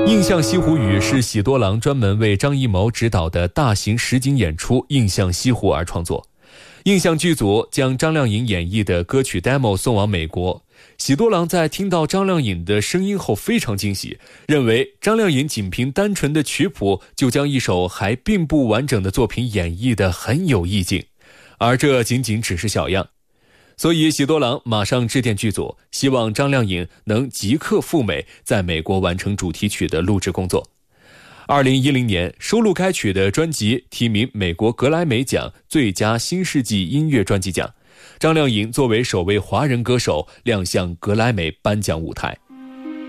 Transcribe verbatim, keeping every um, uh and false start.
印象西湖雨是喜多郎专门为张艺谋执导的大型实景演出《印象西湖》而创作。印象剧组将张靓颖演绎的歌曲 demo 送往美国，喜多郎在听到张靓颖的声音后非常惊喜，认为张靓颖仅凭单纯的曲谱就将一首还并不完整的作品演绎得很有意境，而这仅仅只是小样。所以喜多郎马上致电剧组，希望张靓颖能即刻赴美，在美国完成主题曲的录制工作。二零一零年，收录该曲的专辑提名美国格莱美奖最佳新世纪音乐专辑奖。张靓颖作为首位华人歌手亮相格莱美颁奖舞台。